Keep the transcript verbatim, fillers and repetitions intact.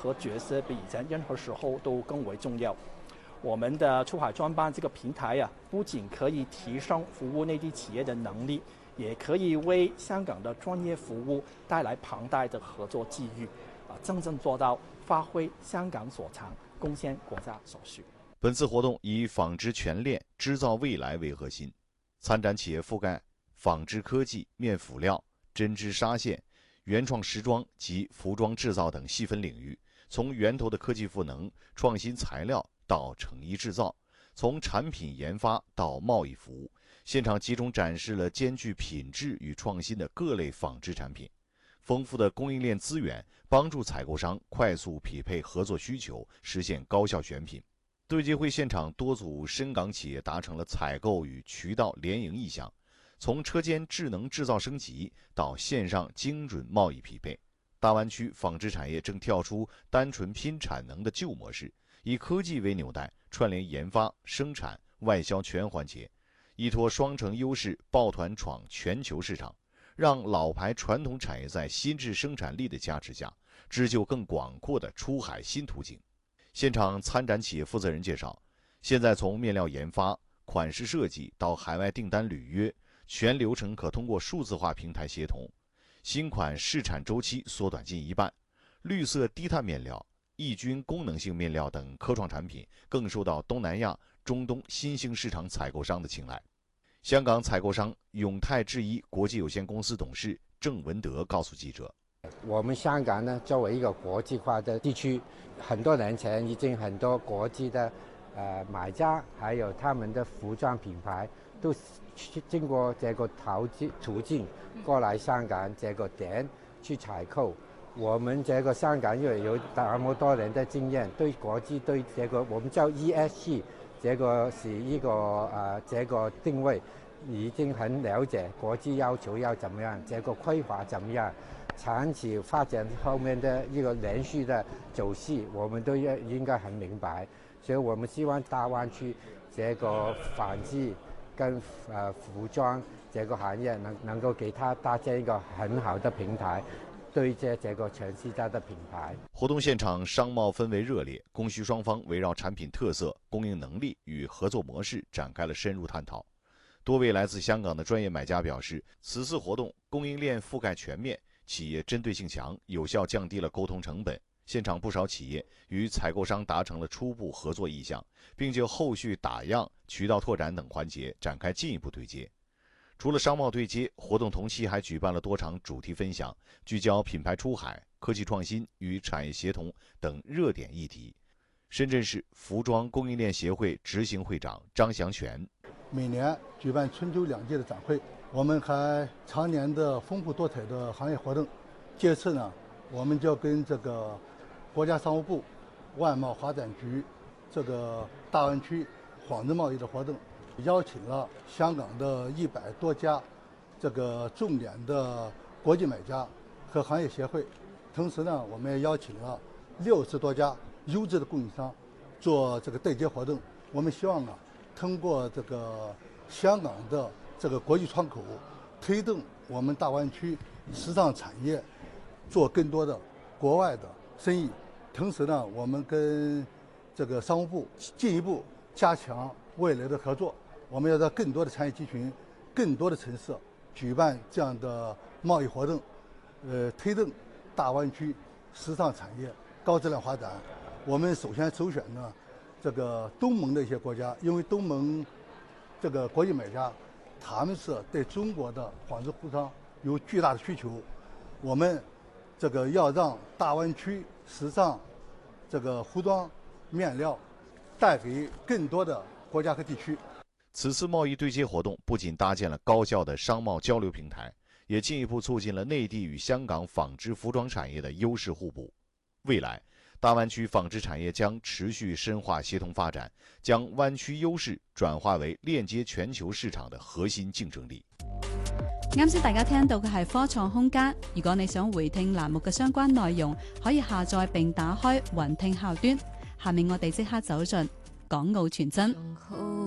和角色比以前任何时候都更为重要。我们的出海专班这个平台啊，不仅可以提升服务内地企业的能力，也可以为香港的专业服务带来庞大的合作机遇，啊，真正做到发挥香港所长，贡献国家所需。 本次活动以纺织全链、织造未来为核心，参展企业覆盖纺织科技、面辅料、针织纱线、原创时装及服装制造等细分领域，从源头的科技赋能、创新材料到成衣制造，从产品研发到贸易服务，现场集中展示了兼具品质与创新的各类纺织产品。丰富的供应链资源帮助采购商快速匹配合作需求，实现高效选品。对接会现场，多组深港企业达成了采购与渠道联营意向，从车间智能制造升级到线上精准贸易匹配。大湾区纺织产业正跳出单纯拼产能的旧模式，以科技为纽带，串联研发、生产、外销全环节，依托双城优势抱团闯全球市场，让老牌传统产业在新质生产力的加持下，织就更广阔的出海新途径。现场参展企业负责人介绍，现在从面料研发、款式设计到海外订单履约，全流程可通过数字化平台协同，新款试产周期缩短近一半，绿色低碳面料、抑菌功能性面料等科创产品更受到东南亚、中东新兴市场采购商的青睐。香港采购商永泰制衣国际有限公司董事郑文德告诉记者， 我们香港呢，作为一个国际化的地区，很多年前已经很多国际的呃买家，还有他们的服装品牌，都经过这个途径途径过来香港这个点去采购。我们这个香港因为有那么多年的经验，对国际对这个我们叫 E S G， 这个是一个呃这个定位已经很了解，国际要求要怎么样，这个规划怎么样。长期发展后面的一个连续的走势，我们都应该很明白，所以我们希望大湾区这个纺织跟呃服装这个行业能能够给它搭建一个很好的平台，对接这个全世界的品牌。 活动现场商贸氛围热烈，供需双方围绕产品特色、供应能力与合作模式展开了深入探讨。多位来自香港的专业买家表示，此次活动供应链覆盖全面，企业针对性强，有效降低了沟通成本。现场不少企业与采购商达成了初步合作意向，并就后续打样、渠道拓展等环节展开进一步对接。除了商贸对接，活动同期还举办了多场主题分享，聚焦品牌出海、科技创新与产业协同等热点议题。深圳市服装供应链协会执行会长张祥全， 每年举办春秋两季的展会，我们还常年的丰富多彩的行业活动。这次呢，我们就跟这个国家商务部、外贸发展局这个大湾区纺织贸易的活动，邀请了香港的一百多家这个重点的国际买家和行业协会，同时呢，我们也邀请了六十多家优质的供应商做这个对接活动。我们希望啊，通过这个香港的这个国际窗口，推动我们大湾区时尚产业做更多的国外的生意。同时呢，我们跟这个商务部进一步加强未来的合作，我们要在更多的产业集群、更多的城市举办这样的贸易活动，呃，推动大湾区时尚产业高质量发展。我们首先首选呢，这个东盟的一些国家，因为东盟这个国际买家，他们是对中国的纺织服装有巨大的需求，我们这个要让大湾区时尚这个服装面料带给更多的国家和地区。 此次贸易对接活动不仅搭建了高效的商贸交流平台，也进一步促进了内地与香港纺织服装产业的优势互补。未来，大湾区纺织产业将持续深化协同发展，将湾区优势转化為鏈接全球市場的核心競爭力。 啱先大家聽到嘅係科創空間，如果你想回聽欄目嘅相關內容，可以下載並打開雲聽客端。下面我哋即刻走進港澳傳真。